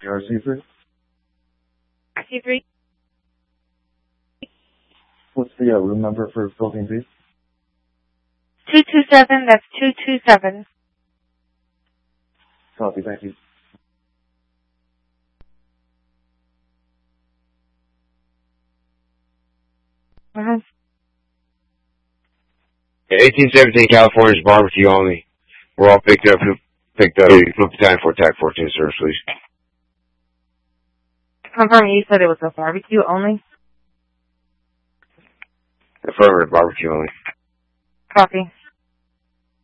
RC3? RC3? What's the room number for building B? 227, that's 227. Copy, thank you. Uh-huh. 1817 California's barbecue only. We're all picked up. Flip time for attack 14 service, please. Confirm, you said it was a barbecue only? Affirmative, barbecue only. Copy.